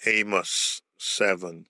Amos 7.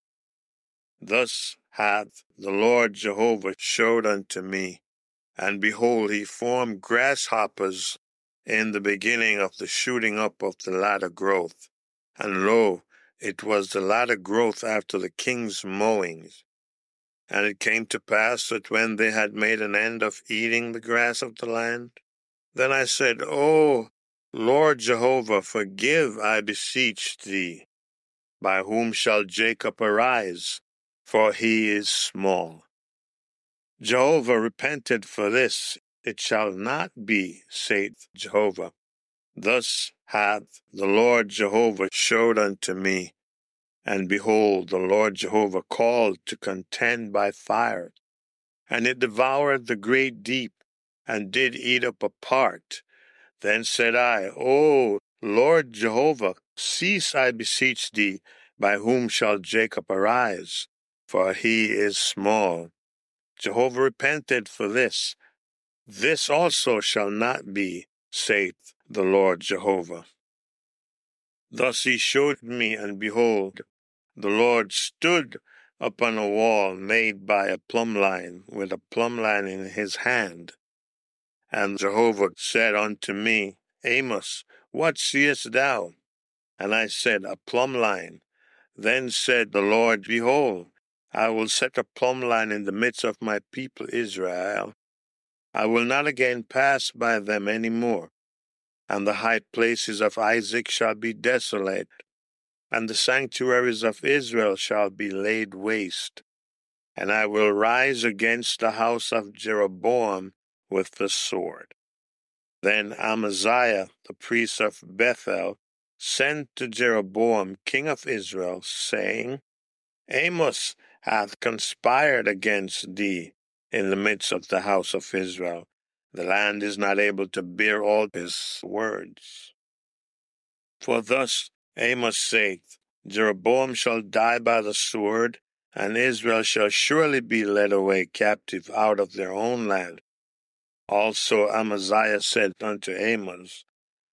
Thus hath the Lord Jehovah showed unto me, and behold, he formed grasshoppers in the beginning of the shooting up of the latter growth. And lo, it was the latter growth after the king's mowings. And it came to pass that when they had made an end of eating the grass of the land, then I said, O Lord Jehovah, forgive, I beseech thee. By whom shall Jacob arise? For he is small. Jehovah repented for this. It shall not be, saith Jehovah. Thus hath the Lord Jehovah showed unto me. And behold, the Lord Jehovah called to contend by fire, and it devoured the great deep, and did eat up a part. Then said I, O Lord Jehovah, cease, I beseech thee, by whom shall Jacob arise? For he is small. Jehovah repented for this. This also shall not be, saith the Lord Jehovah. Thus he showed me, and behold, the Lord stood upon a wall made by a plumb line, with a plumb line in his hand. And Jehovah said unto me, Amos, what seest thou? And I said, a plumb line. Then said the Lord, behold, I will set a plumb line in the midst of my people Israel. I will not again pass by them any more. And the high places of Isaac shall be desolate, and the sanctuaries of Israel shall be laid waste. And I will rise against the house of Jeroboam with the sword. Then Amaziah, the priest of Bethel, sent to Jeroboam, king of Israel, saying, Amos hath conspired against thee in the midst of the house of Israel. The land is not able to bear all his words. For thus Amos saith, Jeroboam shall die by the sword, and Israel shall surely be led away captive out of their own land. Also Amaziah said unto Amos,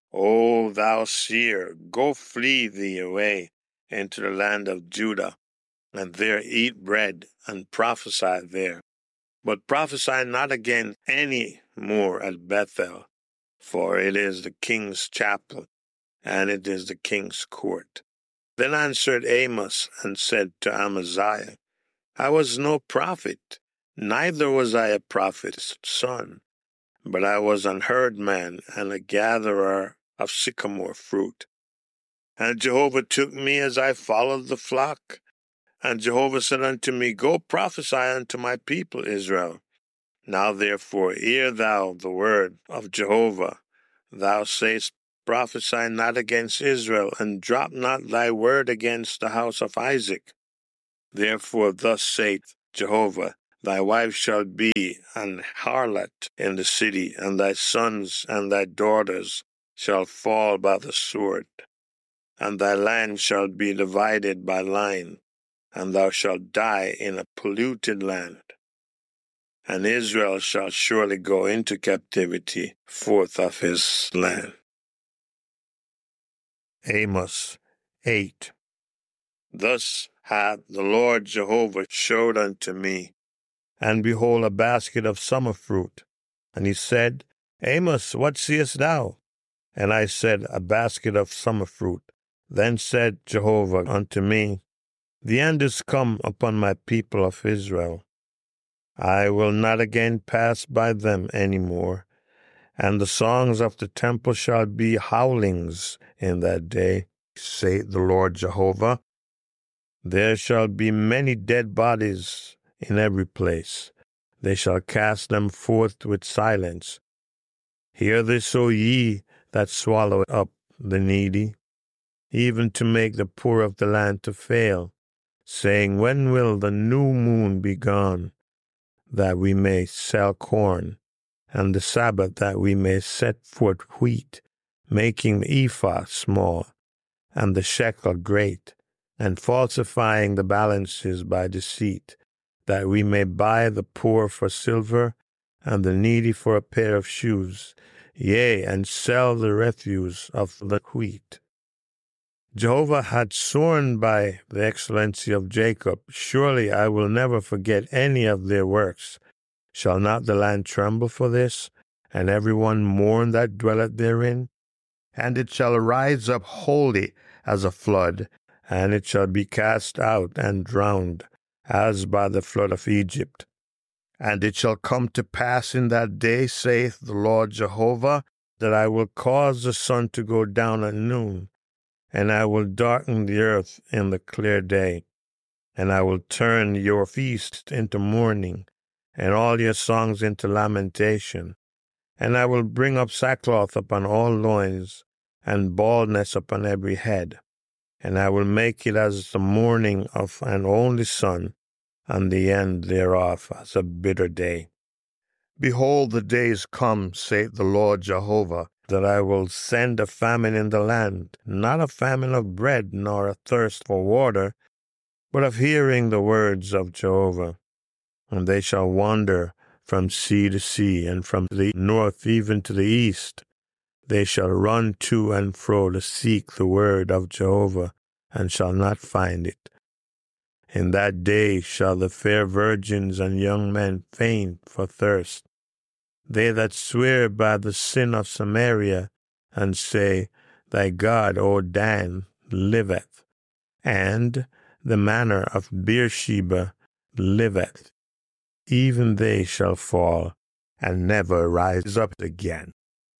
O thou seer, go flee thee away into the land of Judah, and there eat bread, and prophesy there. But prophesy not again any more at Bethel, for it is the king's chapel, and it is the king's court. Then answered Amos, and said to Amaziah, I was no prophet, neither was I a prophet's son, but I was an herdman and a gatherer of sycamore fruit. And Jehovah took me as I followed the flock. And Jehovah said unto me, Go prophesy unto my people Israel. Now therefore hear thou the word of Jehovah. Thou sayest, Prophesy not against Israel, and drop not thy word against the house of Isaac. Therefore thus saith Jehovah, Thy wife shall be an harlot in the city, and thy sons and thy daughters shall fall by the sword. And thy land shall be divided by line, and thou shalt die in a polluted land. And Israel shall surely go into captivity forth of his land. Amos 8. Thus hath the Lord Jehovah showed unto me, and behold, a basket of summer fruit. And he said, Amos, what seest thou? And I said, a basket of summer fruit. Then said Jehovah unto me, The end is come upon my people of Israel. I will not again pass by them any more, and the songs of the temple shall be howlings in that day, saith the Lord Jehovah. There shall be many dead bodies in every place. They shall cast them forth with silence. Hear this, O ye that swallow up the needy, even to make the poor of the land to fail, saying, When will the new moon be gone, that we may sell corn, and the Sabbath that we may set forth wheat, making the ephah small, and the shekel great, and falsifying the balances by deceit, that we may buy the poor for silver, and the needy for a pair of shoes, yea, and sell the refuse of the wheat. Jehovah had sworn by the excellency of Jacob, surely I will never forget any of their works. Shall not the land tremble for this, and every one mourn that dwelleth therein? And it shall rise up wholly as a flood, and it shall be cast out and drowned, as by the flood of Egypt. And it shall come to pass in that day, saith the Lord Jehovah, that I will cause the sun to go down at noon, and I will darken the earth in the clear day. And I will turn your feast into mourning, and all your songs into lamentation. And I will bring up sackcloth upon all loins, and baldness upon every head. And I will make it as the mourning of an only son, and the end thereof as a bitter day. Behold, the days come, saith the Lord Jehovah, that I will send a famine in the land, not a famine of bread, nor a thirst for water, but of hearing the words of Jehovah. And they shall wander from sea to sea, and from the north even to the east. They shall run to and fro to seek the word of Jehovah, and shall not find it. In that day shall the fair virgins and young men faint for thirst. They that swear by the sin of Samaria, and say, Thy God, O Dan, liveth, and the manor of Beersheba liveth, even they shall fall, and never rise up again.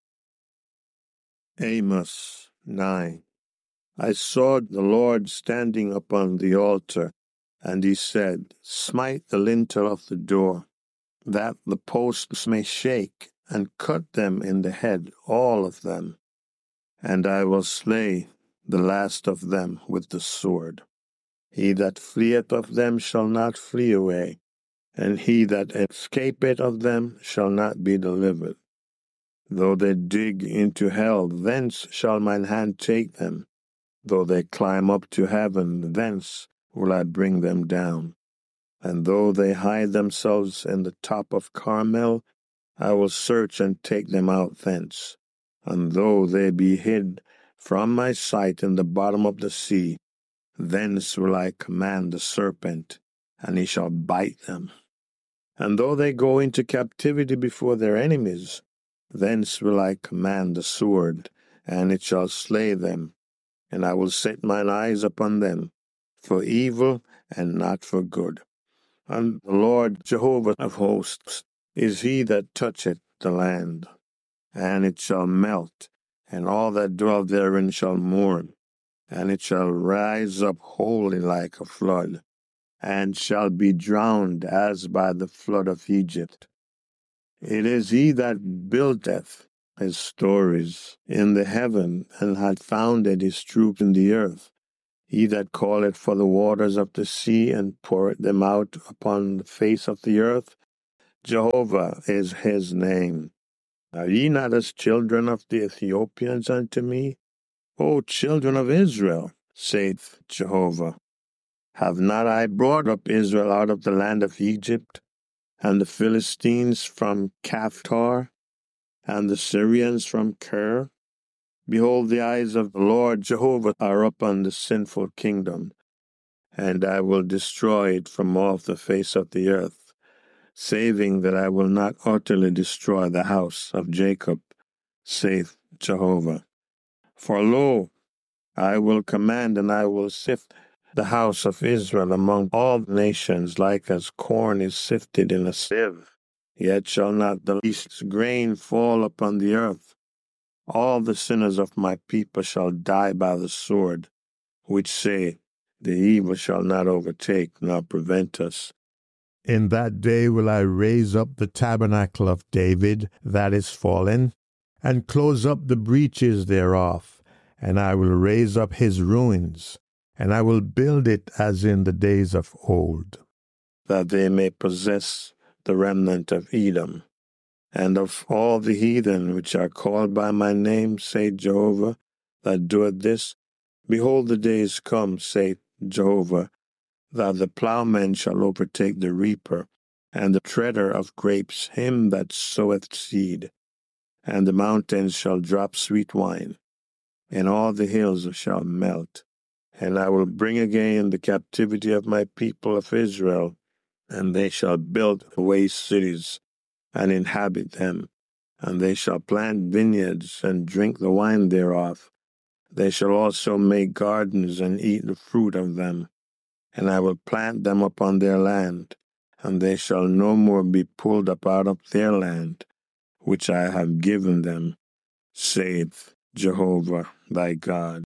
Amos 9. I saw the Lord standing upon the altar, and he said, Smite the lintel of the door, that the posts may shake, and cut them in the head, all of them. And I will slay the last of them with the sword. He that fleeth of them shall not flee away, and he that escapeth of them shall not be delivered. Though they dig into hell, thence shall mine hand take them. Though they climb up to heaven, thence will I bring them down. And though they hide themselves in the top of Carmel, I will search and take them out thence. And though they be hid from my sight in the bottom of the sea, thence will I command the serpent, and he shall bite them. And though they go into captivity before their enemies, thence will I command the sword, and it shall slay them. And I will set mine eyes upon them, for evil and not for good. And the Lord Jehovah of hosts is he that toucheth the land. And it shall melt, and all that dwell therein shall mourn, and it shall rise up wholly like a flood, and shall be drowned as by the flood of Egypt. It is he that buildeth his stories in the heaven, and hath founded his troops in the earth. He that calleth for the waters of the sea, and poureth them out upon the face of the earth. Jehovah is his name. Are ye not as children of the Ethiopians unto me? O children of Israel, saith Jehovah. Have not I brought up Israel out of the land of Egypt, and the Philistines from Caphtor, and the Syrians from Kir? Behold, the eyes of the Lord Jehovah are upon the sinful kingdom, and I will destroy it from off the face of the earth, saving that I will not utterly destroy the house of Jacob, saith Jehovah. For lo, I will command, and I will sift the house of Israel among all nations, like as corn is sifted in a sieve. Yet shall not the least grain fall upon the earth. All the sinners of my people shall die by the sword, which say, The evil shall not overtake nor prevent us. In that day will I raise up the tabernacle of David that is fallen, and close up the breaches thereof, and I will raise up his ruins, and I will build it as in the days of old, that they may possess the remnant of Edom, and of all the heathen which are called by my name, saith Jehovah, that doeth this. Behold, the days come, saith Jehovah, that the plowman shall overtake the reaper, and the treader of grapes him that soweth seed. And the mountains shall drop sweet wine, and all the hills shall melt, And I will bring again the captivity of my people of Israel, and they shall build waste cities and inhabit them, and they shall plant vineyards and drink the wine thereof. They shall also make gardens and eat the fruit of them, and I will plant them upon their land, and they shall no more be pulled up out of their land, which I have given them, saith Jehovah thy God.